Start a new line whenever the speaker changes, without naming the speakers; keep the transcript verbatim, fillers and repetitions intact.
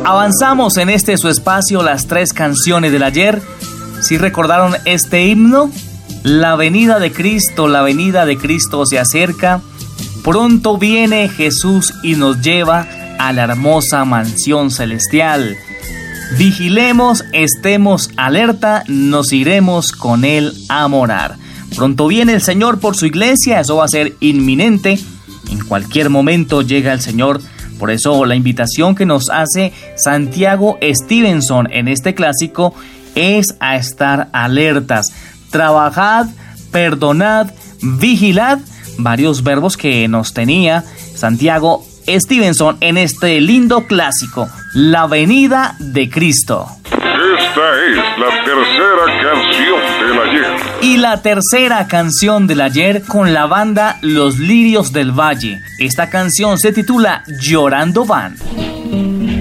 Avanzamos en este su espacio, las tres canciones del ayer. ¿Sí recordaron este himno? La venida de Cristo, la venida de Cristo se acerca. Pronto viene Jesús y nos lleva a la hermosa mansión celestial. Vigilemos, estemos alerta, nos iremos con Él a morar. Pronto viene el Señor por su iglesia, eso va a ser inminente. En cualquier momento llega el Señor. Por eso la invitación que nos hace Santiago Stevenson en este clásico es a estar alertas. Trabajad, perdonad, vigilad. Varios verbos que nos tenía Santiago Stevenson en este lindo clásico, La venida de Cristo.
Esta es la tercera canción del ayer.
Y la tercera canción del ayer con la banda Los Lirios del Valle. Esta canción se titula Llorando van.